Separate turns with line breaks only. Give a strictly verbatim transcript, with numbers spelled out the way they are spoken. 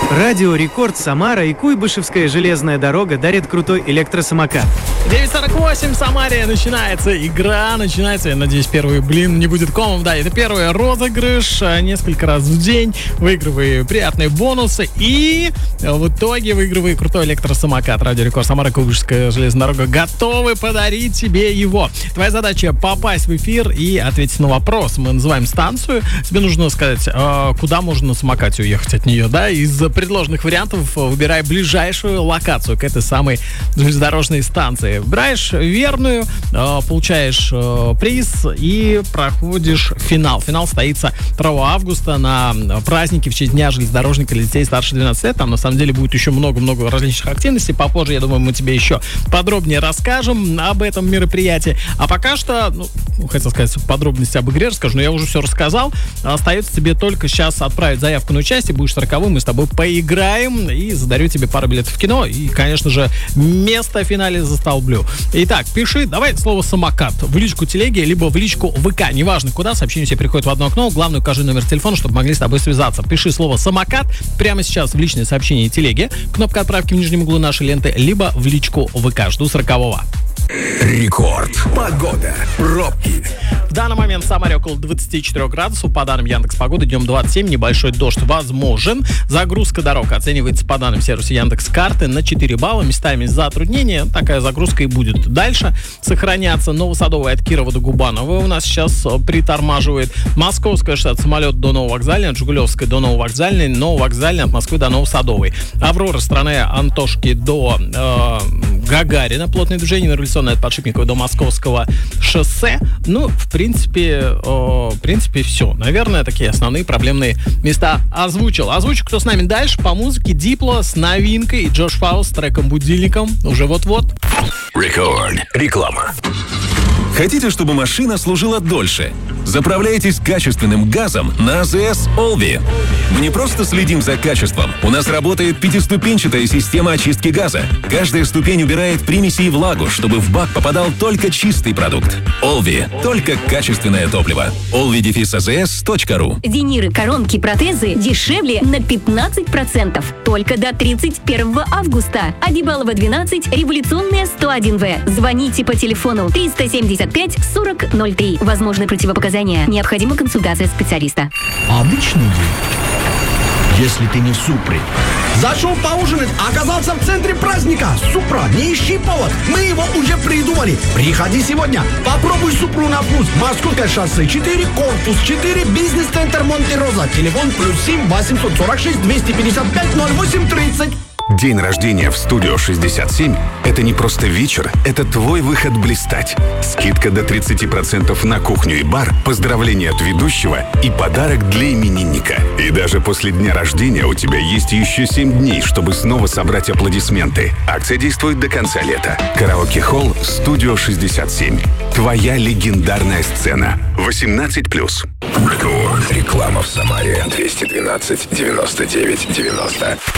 Радио Рекорд Самара и Куйбышевская железная дорога дарят крутой электросамокат.
девять сорок восемь в Самаре. Начинается игра. Начинается, я надеюсь, первый блин не будет комом. Да, это первый розыгрыш. Несколько раз в день. Выигрываю приятные бонусы. И в итоге выигрываю крутой электросамокат. Радио Рекорд Самара, Куйбышевская железная дорога готовы подарить тебе его. Твоя задача попасть в эфир и ответить на вопрос. Мы называем станцию. Тебе нужно сказать, куда можно на самокате уехать от нее, да? Из предложенных вариантов выбирай ближайшую локацию к этой самой железнодорожной станции. Выбираешь верную, получаешь приз и проходишь финал. Финал состоится второго августа на празднике в честь Дня железнодорожника для детей старше двенадцати лет. Там на самом деле будет еще много-много различных активностей. Попозже, я думаю, мы тебе еще подробнее расскажем об этом мероприятии. А пока что, ну, хотел сказать подробности об игре расскажу, но я уже все рассказал. Остается тебе только сейчас отправить заявку на участие. Будешь сороковым, мы с тобой поиграем и задарю тебе пару билетов в кино. И, конечно же, место в финале застолблю. Итак, пиши, давай слово «самокат» в личку телеги, либо в личку ВК. Неважно куда, сообщение тебе приходит в одно окно. Главное, укажи номер телефона, чтобы могли с тобой связаться. Пиши слово «самокат» прямо сейчас в личное сообщение телеги. Кнопка отправки в нижнем углу нашей ленты, либо в личку ВК. Жду сорокового.
Рекорд. Погода. Пробки.
В данный момент в Самаре около двадцати четырёх градусов. По данным Яндекс.Погоды, днем двадцать семь, небольшой дождь возможен. Загрузка дорог оценивается по данным сервиса Яндекс.Карты на четыре балла. Местами затруднения. Такая загрузка и будет дальше сохраняться. Новосадовая от Кирова до Губанова у нас сейчас притормаживает. Московская шоссе, самолет до Нововокзальной, от Жигулевской до Нововокзальной, Нововокзальной от Москвы до Новосадовой. Аврора, стране Антошки до э, Гагарина. Плотное движение на революционной от Подшипникова до Московского шоссе. Ну, в принципе, э, в принципе, все. Наверное, такие основные проблемные места озвучил. Озвучу, кто с нами дальше. По музыке Дипло с новинкой и Джош Фауст с треком «Будильником». Уже вот-вот.
Рекорд. Реклама. Хотите, чтобы машина служила дольше? Заправляйтесь качественным газом на АЗС Олви. Мы не просто следим за качеством. У нас работает пятиступенчатая система очистки газа. Каждая ступень убирает примеси и влагу, чтобы в бак попадал только чистый продукт. Олви. Только качественное топливо. олви дефис а зэ эс точка ру.
Виниры, коронки, протезы дешевле на пятнадцать процентов. Только до тридцать первого августа. Адибалова двенадцать, революционная сто один вэ. Звоните по телефону триста семьдесят пять сорок ноль три. Возможны противопоказания. Необходима консультация специалиста.
Обычный день, если ты не в Супре. Зашел поужинать, оказался в центре праздника. Супра, не ищи повод, мы его уже придумали. Приходи сегодня, попробуй Супру на вкус. Московское шоссе четыре, корпус четыре, бизнес-центр Монте-Роза. Телефон плюс семь восемьсот сорок шесть двести пятьдесят пять ноль восемь тридцать.
День рождения в Студио шестьдесят семь – это не просто вечер, это твой выход блистать. Скидка до тридцать процентов на кухню и бар, поздравления от ведущего и подарок для именинника. И даже после дня рождения у тебя есть еще семь дней, чтобы снова собрать аплодисменты. Акция действует до конца лета. Караоке-холл «Студио шестьдесят семь». Твоя легендарная сцена. восемнадцать плюс. Рекорд. Реклама в Самаре. двести двенадцать девяносто девять девяносто.